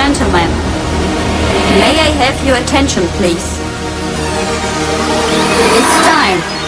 gentlemen, may I have your attention, please? It's time.